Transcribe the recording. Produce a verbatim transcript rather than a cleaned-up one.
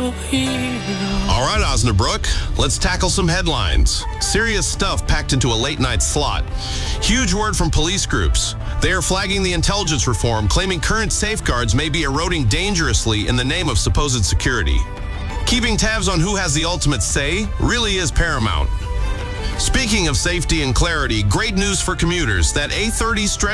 All right, Osnabrück, let's tackle some headlines. Serious stuff packed into a late-night slot. Huge word from police groups. They are flagging the intelligence reform, claiming current safeguards may be eroding dangerously in the name of supposed security. Keeping tabs on who has the ultimate say really is paramount. Speaking of safety and clarity, great news for commuters. That A thirty stretch